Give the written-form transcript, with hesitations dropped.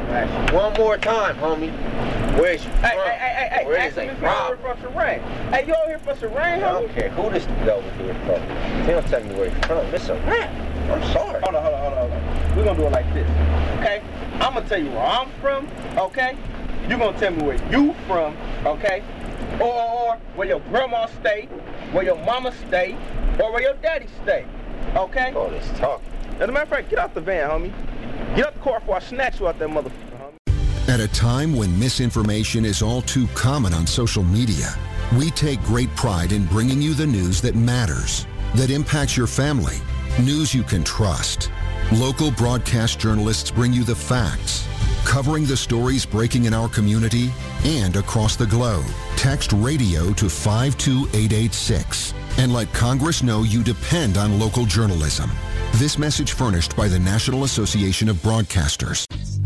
Ask you one more time, homie. Where's you from? Hey, Where ask is him they if you over here for some rain. Hey, you over here for some rain, I homie? don't care who this over here from. They don't tell me where you're from. It's a rap. I'm sorry. Hold on. We're gonna do it like this, okay? I'm gonna tell you where I'm from, okay? You're gonna tell me where you from, okay? Or where your grandma stay, where your mama stay, or where your daddy stay, okay? All this talking. As a matter of fact, get out the van, homie. Get out the car before I snatch you out that motherfucker, homie. At a time when misinformation is all too common on social media, we take great pride in bringing you the news that matters, that impacts your family, news you can trust. Local broadcast journalists bring you the facts, covering the stories breaking in our community and across the globe. Text radio to 52886 and let Congress know you depend on local journalism. This message furnished by the National Association of Broadcasters.